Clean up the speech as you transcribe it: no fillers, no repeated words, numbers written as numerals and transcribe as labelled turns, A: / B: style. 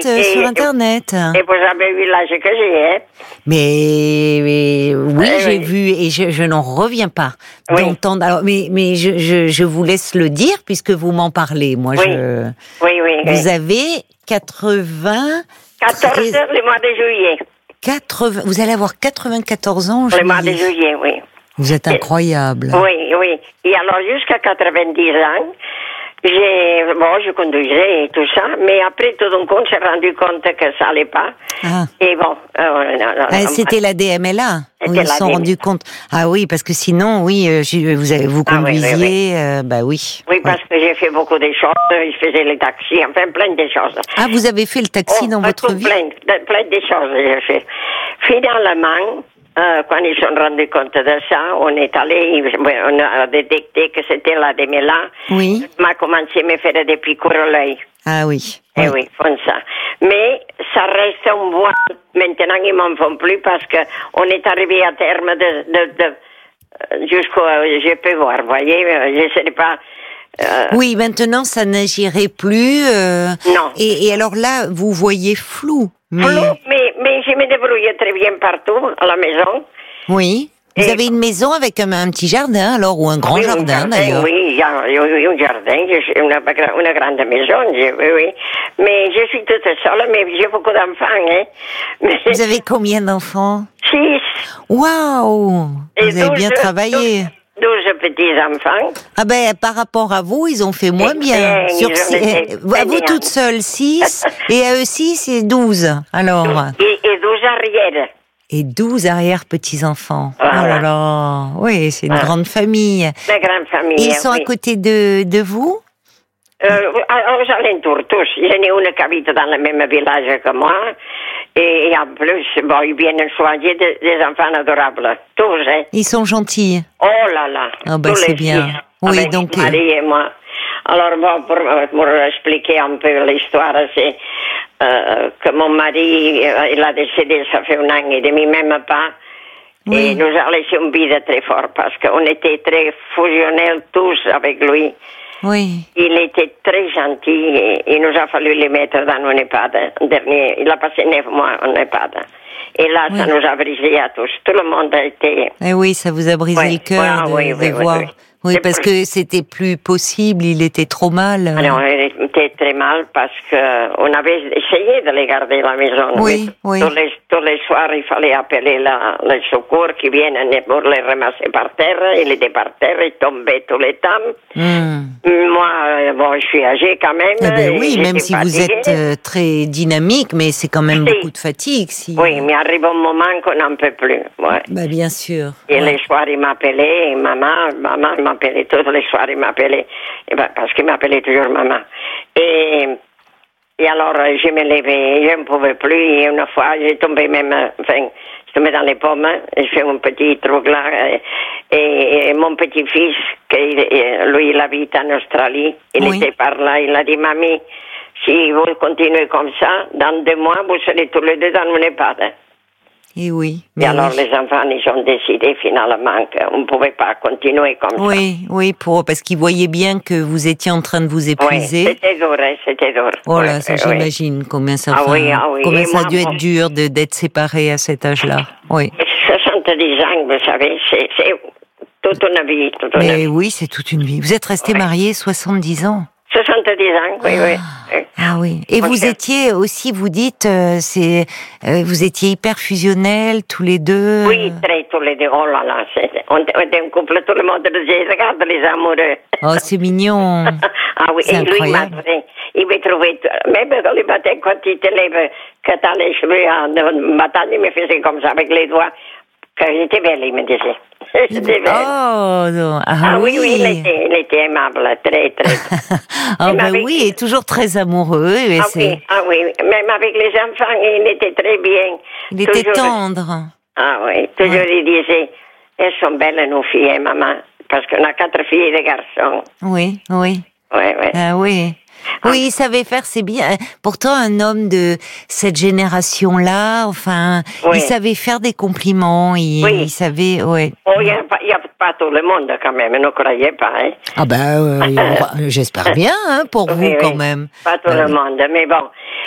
A: sur Internet.
B: Et vous avez vu l'âge que j'ai, hein?
A: Mais oui, j'ai vu et je n'en reviens pas d'entendre. Alors, mais je vous laisse le dire puisque vous m'en parlez. Moi, vous avez 14
B: heures le mois de juillet.
A: Vous allez avoir 94 ans,
B: le mois de juillet, oui.
A: Vous êtes incroyable.
B: Oui. Et alors, jusqu'à 90 ans, je conduisais et tout ça, mais après, tout d'un coup, on s'est rendu compte que ça allait pas.
A: Ah.
B: Et bon...
A: c'était la DMLA où ils se sont rendus compte. Ah oui, parce que sinon, vous conduisiez... oui.
B: Oui, parce que j'ai fait beaucoup de choses, je faisais les taxis, enfin, plein de choses.
A: Ah, vous avez fait le taxi dans votre vie?
B: Plein de choses, j'ai fait. Finalement... quand ils se sont rendus compte de ça, on est allé, on a détecté que c'était la DMLA.
A: Oui.
B: On a commencé à me faire des piqûres à l'œil.
A: Ah oui.
B: Eh oui, font ça. Mais ça reste un voile. Maintenant, ils m'en font plus parce que on est arrivé à terme jusqu'au, je peux voir, vous voyez, je sais pas.
A: Oui, maintenant, ça n'agirait plus.
B: Non.
A: Et alors là, vous voyez flou.
B: Mais je me débrouille très bien partout, à la maison.
A: Oui. Vous avez une maison avec un petit jardin, alors, ou un grand jardin, d'ailleurs?
B: Oui, il y a un jardin, une grande maison, oui. Mais je suis toute seule, mais j'ai beaucoup d'enfants, hein.
A: Vous avez combien d'enfants?
B: 6.
A: Waouh! Vous avez bien travaillé.
B: 12 petits-enfants.
A: Ah ben, par rapport à vous, ils ont fait moins bien. À vous toute seule, 6, et à eux 6, c'est 12, alors.
B: Et 12 arrières.
A: Et 12 arrière-petits-enfants.
B: Voilà.
A: Oh là là, oui, c'est une grande famille.
B: Une grande famille.
A: Et ils sont à côté de vous?
B: Aux alentours, tous. Il y en a une qui habite dans le même village que moi. Et en plus, ils viennent choisir des enfants adorables. Tous, hein.
A: Ils sont gentils.
B: Oh là là.
A: Ah ben c'est bien. Oui,
B: avec
A: donc.
B: Mon mari et moi. Alors bon, pour expliquer un peu l'histoire, c'est que mon mari, il a décédé, ça fait 1 an et demi, même pas. Oui. Et il nous a laissé un vide très fort parce qu'on était très fusionnels tous avec lui.
A: Oui.
B: Il était très gentil et il nous a fallu le mettre dans une EHPAD. Il a passé 9 mois en EHPAD. Et là, ça nous a brisé à tous. Tout le monde a été...
A: Eh oui, ça vous a brisé le cœur de voir. Oui, parce que c'était plus possible, il était trop mal.
B: Non, il était très mal parce qu'on avait essayé de les garder à la maison.
A: Oui.
B: Tous les soirs, il fallait appeler le secours qui viennent pour les ramasser par terre. Il était par terre, il tombait tout le temps. Moi, je suis âgée quand même.
A: Eh ben oui, même si vous êtes très dynamique, mais c'est quand même beaucoup de fatigue.
B: Oui, mais arrive un moment qu'on n'en peut plus. Ouais.
A: Bah, bien sûr.
B: Et les soirs, il m'appelait, maman m'appelait, tous les soirs, il m'appelait, parce qu'il m'appelait toujours maman. Et alors, je me levais, je ne pouvais plus, et une fois, j'ai tombé même, je tombais dans les pommes, j'ai fait un petit truc là, et mon petit-fils, lui, il habite en Australie, il était par là, il a dit, mamie, si vous continuez comme ça, dans 2 mois, vous serez tous les 2 dans une EHPAD.
A: Et oui.
B: Et alors les enfants, ils ont décidé finalement qu'on ne pouvait pas continuer comme ça.
A: Oui, parce qu'ils voyaient bien que vous étiez en train de vous épuiser.
B: Oui, c'était dur.
A: Oh là, ça j'imagine combien ça combien ça a dû être dur d'être séparés à cet âge-là. Oui.
B: 70 ans, vous savez, c'est toute une vie.
A: Mais oui, c'est toute une vie. Vous êtes restés mariés 70 ans.
B: 70 ans, oui.
A: Ah oui. Et vous étiez aussi, vous dites, vous étiez hyper fusionnels tous les deux.
B: Oui, tous les deux. Oh là là, on était un couple, tout le monde disait, regarde les amoureux.
A: Oh, c'est mignon.
B: Ah oui,
A: c'est incroyable.
B: Il m'a trouvé, même dans les matins, quand il te lève, que t'as les cheveux en bataille, il me faisait comme ça avec les doigts. Que j'étais belle, il me disait. J'étais belle.
A: Oh, non.
B: Oui, il était aimable, très.
A: Ah ben oui, et toujours très amoureux.
B: Oui, même avec les enfants, il était très bien.
A: Il était tendre.
B: Ah oui, toujours il disait, elles sont belles nos filles, maman, parce qu'on a 4 filles et des garçons.
A: Oui. Ah oui. Oui, il savait faire, c'est bien. Pourtant, un homme de cette génération-là, il savait faire des compliments. Il savait,
B: Oh, il n'y a pas tout le monde quand même, ne croyez pas. Hein.
A: Ah ben, j'espère bien pour vous quand même.
B: Pas tout le monde, mais bon.